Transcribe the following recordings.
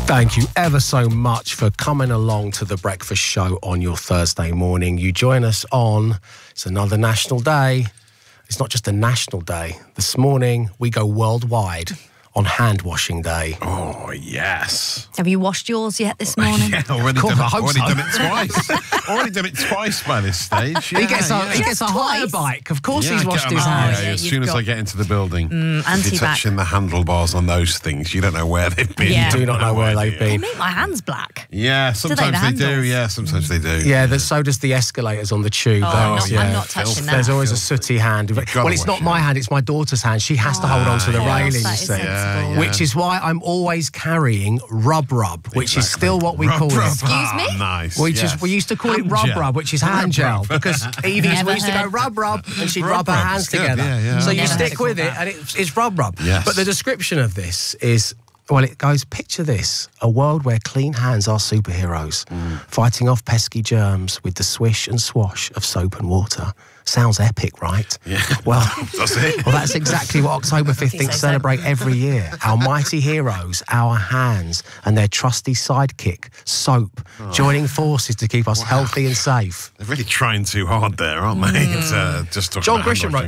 Thank you ever so much for coming along to the breakfast show on your Thursday morning. You join us on, it's another national day. It's not just a national day. This morning, we go worldwide on hand washing day. Oh, yes. Have you washed yours yet this morning? Yeah, already done it twice. Already done it twice by this stage. Yeah, he gets a hire bike. Of course he's washed his hands. As soon as I get into the building, if you're anti-bac. touching the handlebars on those things, you don't know where they've been. Yeah. You do not know where they've been. Make my hands black. Yeah, sometimes they do. Yeah, sometimes they do. Yeah, so does the escalators on the tube. I'm not touching that. There's always a sooty hand. Well, it's not my hand, it's my daughter's hand. She has to hold on to the railing, you see. Which is why I'm always carrying rub, which is still what we call it. Excuse me? Nice. We used to call it rub, which is hand gel, because Evie's we used to go rub, and she'd rub her hands together. So you stick with it, and it's rub. Yes. But the description of this is, well, it goes, picture this, a world where clean hands are superheroes, fighting off pesky germs with the swish and swash of soap and water. Sounds epic, right? Yeah. Well, That's it. Well, that's exactly what October 15th celebrate every year. Our mighty heroes, our hands, and their trusty sidekick, soap, joining forces to keep us healthy and safe. They're really trying too hard there, aren't they? It's, just John Grisham wrote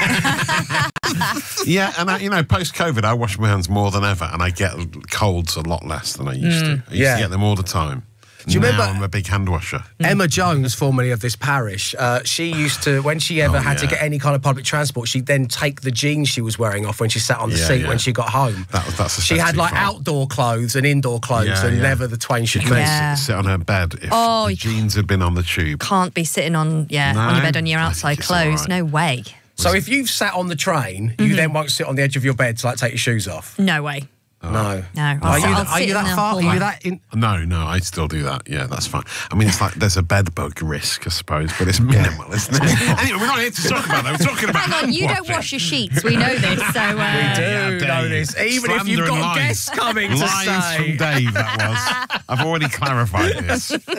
that. Yeah, and post-COVID, I wash my hands more than ever, and I get colds a lot less than I used to. I used to get them all the time. Do you remember? I'm a big hand washer. Emma Jones, formerly of this parish, she used to, when she ever had to get any kind of public transport, she'd then take the jeans she was wearing off when she sat on the seat when she got home. That's a she had like fault. outdoor clothes and indoor clothes, and never the twain should meet. Sit on her bed if the jeans had been on the tube. Can't be sitting on your bed on your outside clothes. No way. So if you've sat on the train, you then won't sit on the edge of your bed to like take your shoes off? No way. No. Are you that far? Are you that in? No, I still do that. Yeah, that's fine. I mean, it's like there's a bed bug risk, I suppose, but it's minimal, isn't it? Anyway, we're not here to talk about that. We're talking about Hang on, you don't wash your sheets. We know this. So we do know this. Even if you've got guests coming to say. Lies from Dave, that was. I've already clarified this.